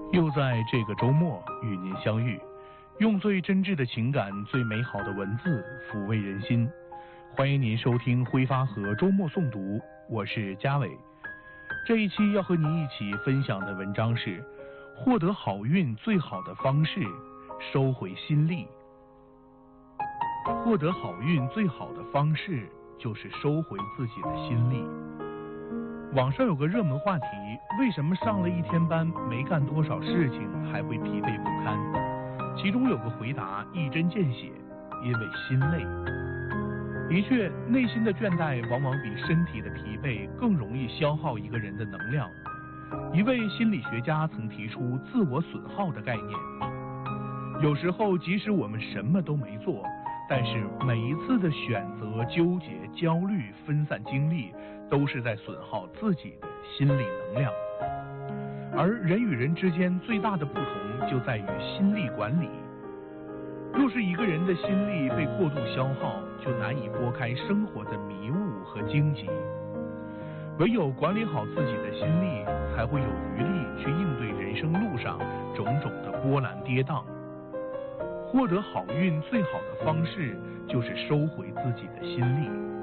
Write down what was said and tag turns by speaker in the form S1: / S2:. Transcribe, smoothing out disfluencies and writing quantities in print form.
S1: 又在这个周末与您相遇，用最真挚的情感、最美好的文字抚慰人心。欢迎您收听挥发河周末诵读，我是嘉伟。这一期要和您一起分享的文章是：获得好运最好的方式，收回心力。获得好运最好的方式就是收回自己的心力。网上有个热门话题，为什么上了一天班没干多少事情还会疲惫不堪？其中有个回答一针见血，因为心累。的确，内心的倦怠往往比身体的疲惫更容易消耗一个人的能量。一位心理学家曾提出自我损耗的概念。有时候即使我们什么都没做，但是每一次的选择、纠结、焦虑、分散精力，都是在损耗自己的心理能量。而人与人之间最大的不同就在于心力管理。若是一个人的心力被过度消耗，就难以拨开生活的迷雾和荆棘。唯有管理好自己的心力，才会有余力去应对人生路上种种的波澜跌宕。获得好运最好的方式就是收回自己的心力。